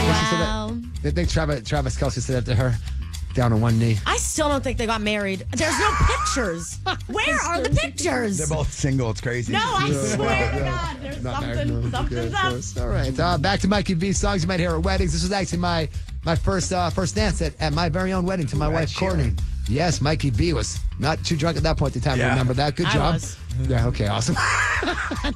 Wow. They think Travis Kelce said that to her down on one knee. I still don't think they got married. There's no pictures. Where are the pictures? They're both single. It's crazy. No, I swear to God, there's something's up. All right. Back to Mikey V. Songs you might hear at weddings. This was actually my first dance at my very own wedding to my wife, Courtney. Yes, Mikey V was not too drunk at that point in time to remember that. Good job. I was. Yeah, okay, awesome.